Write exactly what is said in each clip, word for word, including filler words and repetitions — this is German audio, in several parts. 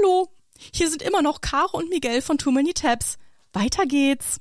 Hallo, hier sind immer noch Caro und Miguel von Too Many Tabs. Weiter geht's.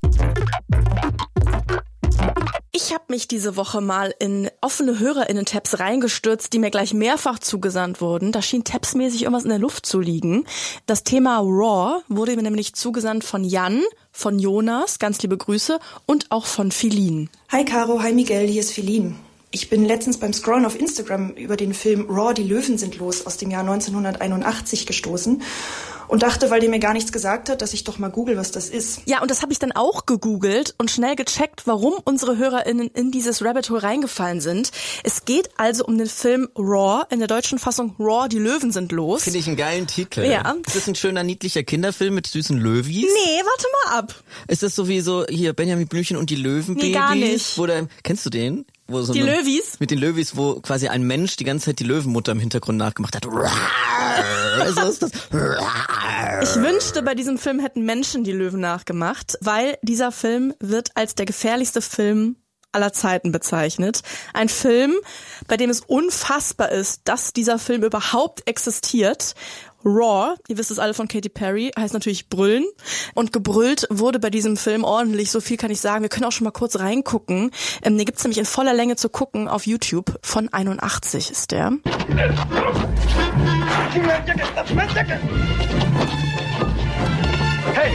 Ich habe mich diese Woche mal in offene HörerInnen-Tabs reingestürzt, die mir gleich mehrfach zugesandt wurden. Da schien tabsmäßig irgendwas in der Luft zu liegen. Das Thema Raw wurde mir nämlich zugesandt von Jan, von Jonas, ganz liebe Grüße, und auch von Feline. Hi Caro, hi Miguel, hier ist Feline. Ich bin letztens beim Scrollen auf Instagram über den Film Raw, die Löwen sind los aus dem Jahr neunzehnhunderteinundachtzig gestoßen und dachte, weil der mir gar nichts gesagt hat, dass ich doch mal google, was das ist. Ja, und das habe ich dann auch gegoogelt und schnell gecheckt, warum unsere HörerInnen in dieses Rabbit Hole reingefallen sind. Es geht also um den Film Raw, in der deutschen Fassung Raw, die Löwen sind los. Finde ich einen geilen Titel. Ja. Ist das ein schöner, niedlicher Kinderfilm mit süßen Löwis? Nee, warte mal ab. Ist das so wie so, hier, Benjamin Blümchen und die Löwenbabys? Nee, gar nicht. Wo der, kennst du den? Wo so die eine, Löwis? Mit den Löwis, wo quasi ein Mensch die ganze Zeit die Löwenmutter im Hintergrund nachgemacht hat. So ist das. Ich wünschte, bei diesem Film hätten Menschen die Löwen nachgemacht, weil dieser Film wird als der gefährlichste Film aller Zeiten bezeichnet. Ein Film, bei dem es unfassbar ist, dass dieser Film überhaupt existiert. Raw, ihr wisst es alle von Katy Perry, heißt natürlich brüllen. Und gebrüllt wurde bei diesem Film ordentlich, so viel kann ich sagen. Wir können auch schon mal kurz reingucken. Ähm, den gibt's nämlich in voller Länge zu gucken auf YouTube. Von einundachtzig ist der. Hey!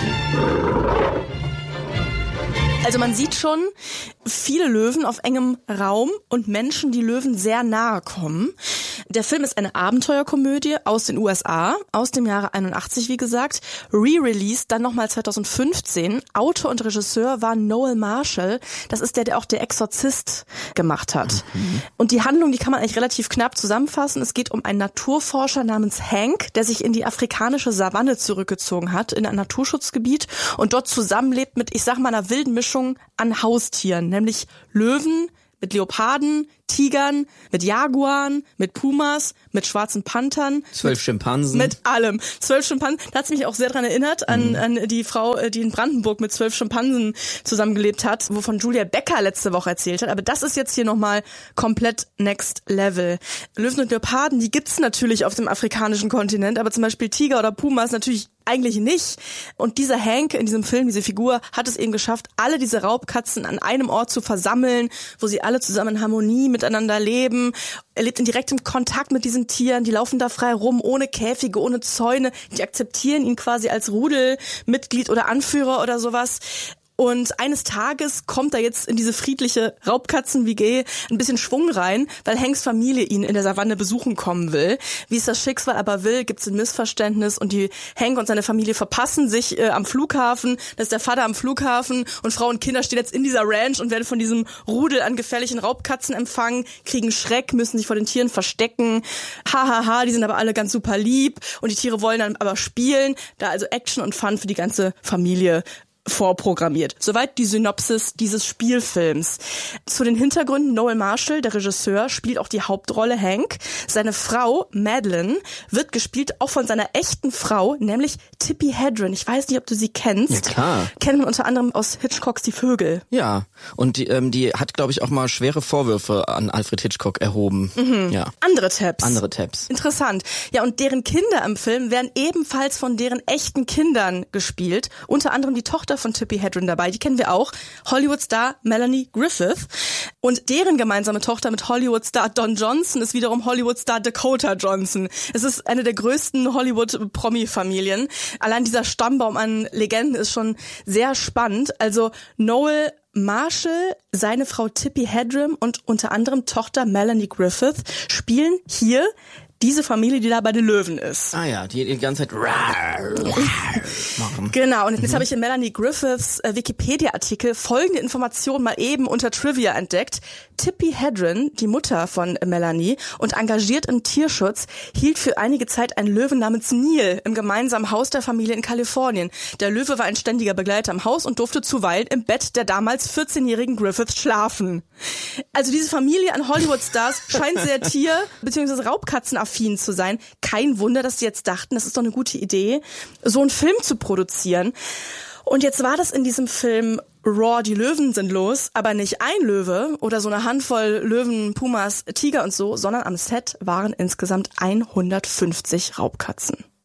Also man sieht schon viele Löwen auf engem Raum und Menschen, die Löwen sehr nahe kommen. Der Film ist eine Abenteuerkomödie aus den U S A, aus dem Jahre einundachtzig, wie gesagt. Re-released dann nochmal zweitausendfünfzehn. Autor und Regisseur war Noel Marshall. Das ist der, der auch Der Exorzist gemacht hat. Mhm. Und die Handlung, die kann man eigentlich relativ knapp zusammenfassen. Es geht um einen Naturforscher namens Hank, der sich in die afrikanische Savanne zurückgezogen hat, in ein Naturschutzgebiet und dort zusammenlebt mit, ich sag mal, einer wilden Mischung an Haustieren, nämlich Löwen, mit Leoparden, Tigern, mit Jaguaren, mit Pumas, mit schwarzen Panthern. Zwölf mit, Schimpansen. Mit allem. Zwölf Schimpansen. Da hat es mich auch sehr dran erinnert, an, mhm. an die Frau, die in Brandenburg mit zwölf Schimpansen zusammengelebt hat, wovon Julia Becker letzte Woche erzählt hat. Aber das ist jetzt hier nochmal komplett next level. Löwen und Leoparden, die gibt's natürlich auf dem afrikanischen Kontinent, aber zum Beispiel Tiger oder Pumas natürlich eigentlich nicht. Und dieser Hank in diesem Film, diese Figur, hat es eben geschafft, alle diese Raubkatzen an einem Ort zu versammeln, wo sie alle zusammen in Harmonie miteinander leben. Er lebt in direktem Kontakt mit diesen Tieren, die laufen da frei rum, ohne Käfige, ohne Zäune. Die akzeptieren ihn quasi als Rudelmitglied oder Anführer oder sowas. Und eines Tages kommt da jetzt in diese friedliche Raubkatzen-W G ein bisschen Schwung rein, weil Hanks Familie ihn in der Savanne besuchen kommen will. Wie es das Schicksal aber will, gibt es ein Missverständnis und die Hank und seine Familie verpassen sich äh, am Flughafen. Da ist der Vater am Flughafen und Frau und Kinder stehen jetzt in dieser Ranch und werden von diesem Rudel an gefährlichen Raubkatzen empfangen, kriegen Schreck, müssen sich vor den Tieren verstecken. Hahaha, ha, ha, die sind aber alle ganz super lieb und die Tiere wollen dann aber spielen. Da also Action und Fun für die ganze Familie vorprogrammiert. Soweit die Synopsis dieses Spielfilms. Zu den Hintergründen: Noel Marshall, der Regisseur, spielt auch die Hauptrolle Hank. Seine Frau Madeline wird gespielt auch von seiner echten Frau, nämlich Tippi Hedren. Ich weiß nicht, ob du sie kennst. Ja, klar. Kennt man unter anderem aus Hitchcocks Die Vögel. Ja, und die, ähm, die hat, glaube ich, auch mal schwere Vorwürfe an Alfred Hitchcock erhoben. Mhm. Ja. Andere Tabs. Andere Tabs. Interessant. Ja, und deren Kinder im Film werden ebenfalls von deren echten Kindern gespielt. Unter anderem die Tochter von Tippi Hedren dabei, die kennen wir auch, Hollywood-Star Melanie Griffith. Und deren gemeinsame Tochter mit Hollywood-Star Don Johnson ist wiederum Hollywood-Star Dakota Johnson. Es ist eine der größten Hollywood-Promi-Familien. Allein dieser Stammbaum an Legenden ist schon sehr spannend. Also Noel Marshall, seine Frau Tippi Hedren und unter anderem Tochter Melanie Griffith spielen hier diese Familie, die da bei den Löwen ist. Ah ja, die die ganze Zeit rar, rar machen. Genau, und jetzt mhm. habe ich in Melanie Griffiths äh, Wikipedia-Artikel folgende Information mal eben unter Trivia entdeckt. Tippi Hedren, die Mutter von Melanie und engagiert im Tierschutz, hielt für einige Zeit einen Löwen namens Neil im gemeinsamen Haus der Familie in Kalifornien. Der Löwe war ein ständiger Begleiter im Haus und durfte zuweilen im Bett der damals vierzehnjährigen Griffiths schlafen. Also diese Familie an Hollywood-Stars scheint sehr tier- bzw. Raubkatzenaffin zu sein. Kein Wunder, dass sie jetzt dachten, das ist doch eine gute Idee, so einen Film zu produzieren. Und jetzt war das in diesem Film Raw, die Löwen sind los, aber nicht ein Löwe oder so eine Handvoll Löwen, Pumas, Tiger und so, sondern am Set waren insgesamt hundertfünfzig Raubkatzen.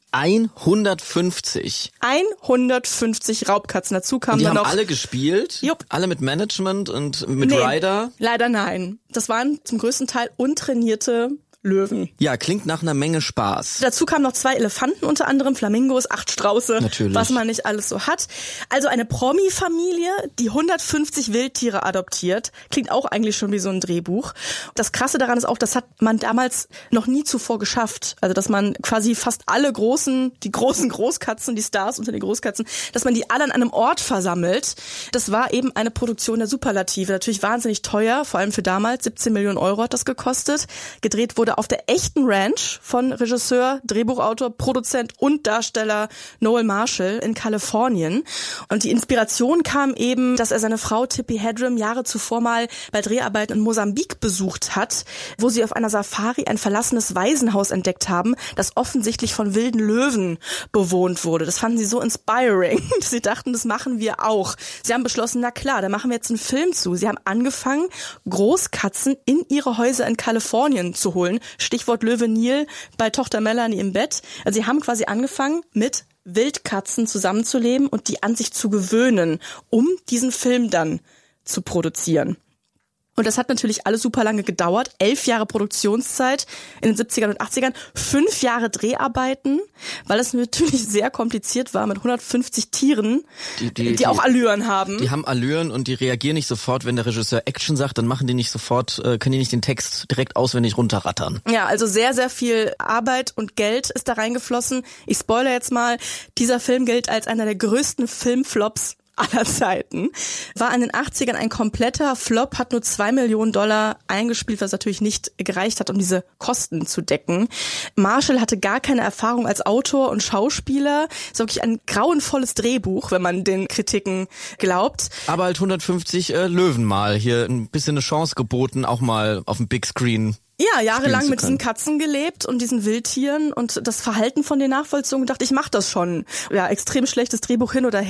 hundertfünfzig. hundertfünfzig Raubkatzen. Dazu kamen die dann haben noch alle gespielt? Jupp. Alle mit Management und mit nee, Rider? Leider nein. Das waren zum größten Teil untrainierte Löwen. Ja, klingt nach einer Menge Spaß. Dazu kamen noch zwei Elefanten, unter anderem Flamingos, acht Strauße, Natürlich. Was man nicht alles so hat. Also eine Promi-Familie, die hundertfünfzig Wildtiere adoptiert, klingt auch eigentlich schon wie so ein Drehbuch. Das Krasse daran ist auch, das hat man damals noch nie zuvor geschafft. Also dass man quasi fast alle großen, die großen Großkatzen, die Stars unter den Großkatzen, dass man die alle an einem Ort versammelt. Das war eben eine Produktion der Superlative. Natürlich wahnsinnig teuer, vor allem für damals. siebzehn Millionen Euro hat das gekostet. Gedreht wurde auf der echten Ranch von Regisseur, Drehbuchautor, Produzent und Darsteller Noel Marshall in Kalifornien. Und die Inspiration kam eben, dass er seine Frau Tippi Hedren Jahre zuvor mal bei Dreharbeiten in Mosambik besucht hat, wo sie auf einer Safari ein verlassenes Waisenhaus entdeckt haben, das offensichtlich von wilden Löwen bewohnt wurde. Das fanden sie so inspiring, dass sie dachten, das machen wir auch. Sie haben beschlossen, na klar, da machen wir jetzt einen Film zu. Sie haben angefangen, Großkatzen in ihre Häuser in Kalifornien zu holen. Stichwort Löwe Nil bei Tochter Melanie im Bett. Also sie haben quasi angefangen mit Wildkatzen zusammenzuleben und die an sich zu gewöhnen, um diesen Film dann zu produzieren. Und das hat natürlich alles super lange gedauert. Elf Jahre Produktionszeit in den siebzigern und achtzigern, fünf Jahre Dreharbeiten, weil es natürlich sehr kompliziert war mit hundertfünfzig Tieren, die, die, die, die auch Allüren haben. Die haben Allüren und die reagieren nicht sofort, wenn der Regisseur Action sagt, dann machen die nicht sofort, äh, können die nicht den Text direkt auswendig runterrattern. Ja, also sehr, sehr viel Arbeit und Geld ist da reingeflossen. Ich spoilere jetzt mal, dieser Film gilt als einer der größten Filmflops aller Zeiten. War in den achtzigern ein kompletter Flop, hat nur zwei Millionen Dollar eingespielt, was natürlich nicht gereicht hat, um diese Kosten zu decken. Marshall hatte gar keine Erfahrung als Autor und Schauspieler. Ist wirklich ein grauenvolles Drehbuch, wenn man den Kritiken glaubt. Aber halt hundertfünfzig äh, Löwen mal. Hier ein bisschen eine Chance geboten, auch mal auf dem Big Screen. Ja, jahrelang mit diesen Katzen gelebt und diesen Wildtieren und das Verhalten von den nachvollzogen, dachte ich, mach das schon. Ja, extrem schlechtes Drehbuch hin oder her.